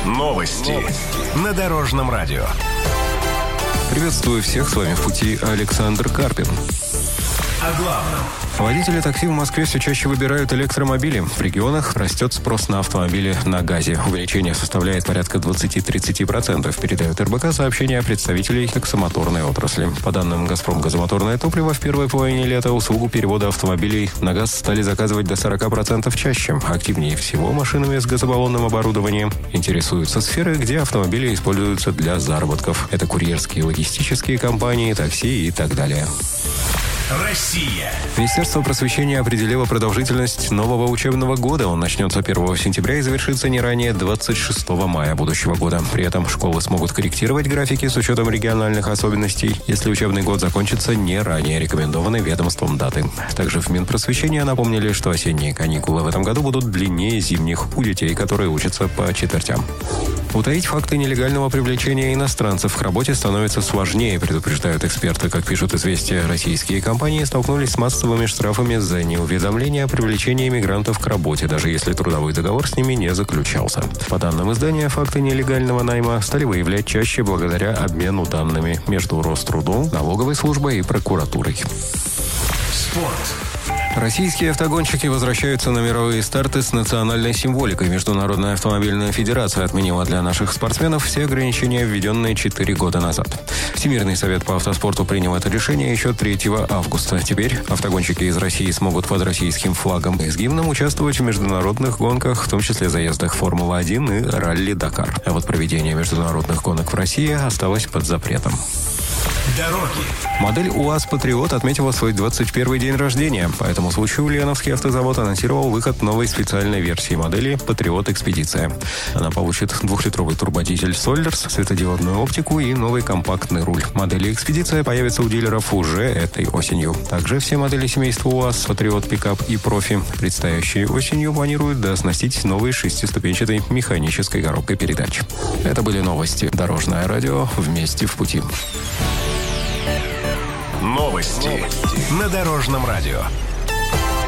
Новости на Дорожном радио. Приветствую всех, с вами в пути Александр Карпин. О главном. Водители такси в Москве все чаще выбирают электромобили. В регионах растет спрос на автомобили на газе. Увеличение составляет порядка 20-30%, передает РБК сообщения представителей таксомоторной отрасли. По данным «Газпром Газомоторное топливо», в первой половине лета услугу перевода автомобилей на газ стали заказывать до 40% чаще. Активнее всего машинами с газобаллонным оборудованием интересуются сферы, где автомобили используются для заработков. Это курьерские, логистические компании, такси и так далее. Россия. Министерство просвещения определило продолжительность нового учебного года. Он начнется 1 сентября и завершится не ранее 26 мая будущего года. При этом школы смогут корректировать графики с учетом региональных особенностей, если учебный год закончится не ранее рекомендованной ведомством даты. Также в Минпросвещения напомнили, что осенние каникулы в этом году будут длиннее зимних у детей, которые учатся по четвертям. Утаить факты нелегального привлечения иностранцев к работе становится сложнее, предупреждают эксперты. Как пишут «Известия», российские компании столкнулись с массовыми штрафами за неуведомление о привлечении мигрантов к работе, даже если трудовой договор с ними не заключался. По данным издания, факты нелегального найма стали выявлять чаще благодаря обмену данными между Рострудом, налоговой службой и прокуратурой. Спорт. Российские автогонщики возвращаются на мировые старты с национальной символикой. Международная автомобильная федерация отменила для наших спортсменов все ограничения, введенные 4 года назад. Всемирный совет по автоспорту принял это решение еще 3 августа. Теперь автогонщики из России смогут под российским флагом и с гимном участвовать в международных гонках, в том числе заездах Формулы-1 и ралли-Дакар. А вот проведение международных гонок в России осталось под запретом. Дороги. Модель УАЗ «Патриот» отметила свой 21-й день рождения. По этому случаю Ульяновский автозавод анонсировал выход новой специальной версии модели «Патриот Экспедиция». Она получит 2-литровый турбодизель «Сольдерс», светодиодную оптику и новый компактный руль. Модели «Экспедиция» появятся у дилеров уже этой осенью. Также все модели семейства УАЗ «Патриот Пикап» и «Профи», предстоящие осенью, планируют дооснастить новой 6-ступенчатой механической коробкой передач. Это были новости. Дорожное радио. Вместе в пути. Новости на Дорожном радио.